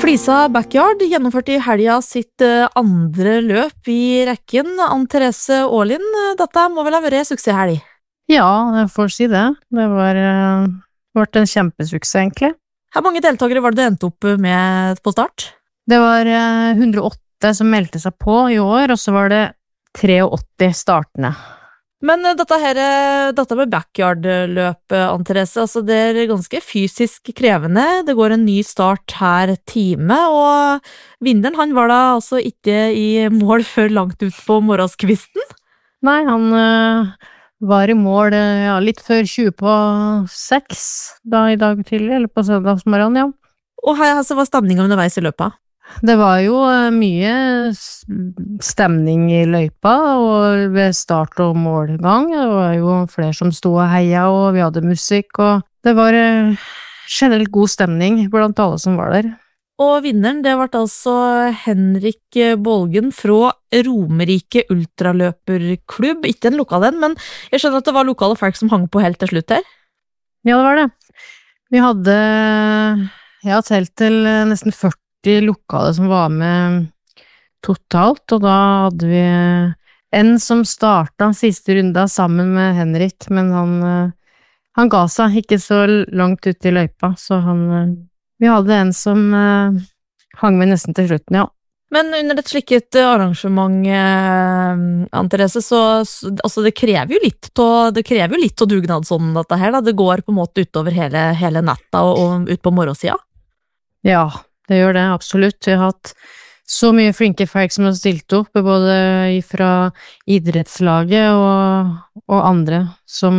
Flisa Backyard gjennomførte I helga sitt andre løp I rekken. Ann-Therese Aalind, dette må vel ha vært suksesshelg? Ja, jeg får si det. Det var vært en kjempesuksess, egentlig. Hvor mange deltakere var det endte opp med på start? Det var 108 som meldte seg på I år, og så var det 83 startende. Men dette med backyard-løp, Ann-Therese, altså det ganske fysisk krevende. Det går en ny start her time, og vinneren han var da altså ikke I mål før langt ut på morgenskvisten. Nei, han var I mål litt før 20 på 6 da I dag tidlig, eller på søndagsmorgen, ja. Og her altså, var stemningen underveis I løpet? Det var jo mye stemning I løypa, og ved start og målgang, det var jo flere som stod og heia, og vi hadde musikk, og det var generelt god stemning blant alle som var der. Og vinneren, det var altså Henrik Bolgen fra Romerike Ultraløperklubb, ikke en lokal en, men jeg skjønner at det var lokale folk som hang på helt til slutt her. Ja, det var det. Vi hadde, jeg har telt til nesten 40 lokale som var med totalt, og da hadde vi en som startet siste runda sammen med Henrik, men han ga seg ikke så langt ut I løypa, så vi hadde en som hang med nesten til slutten, ja. Men under et slikt arrangement, Ann-Therese, så altså det krever jo litt av dugnad sånn dette her, da. Det går på en måte utover hele natta og ut på morgensida. Ja, det gjør det, absolutt. Vi har hatt så mye flinke folk som har stilt opp, både fra idrettslaget og andre som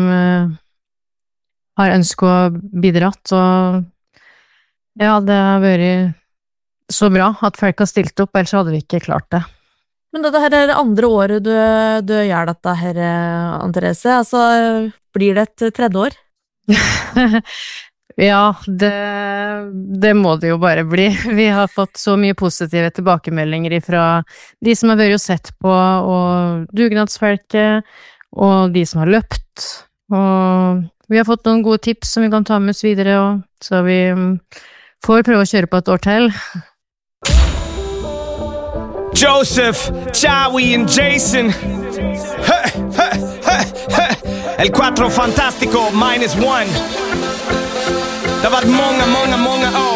har ønsket å bidratt, og ja, det har vært så bra at folk har stilt opp, ellers hadde vi ikke klart det. Men dette her det andre året du gjør dette her, Ann-Therese, altså blir det et tredje år? Ja, det må det jo bare bli. Vi har fått så mye positive tilbakemeldinger fra de som har vært og sett på, og dugnadsfolket, og de som har løpt, og vi har fått noen gode tips som vi kan ta med oss videre, og så vi får prøve å kjøre på et år til. Joseph, Chawi and Jason. El Quattro Fantastico -1. Det har vært mange år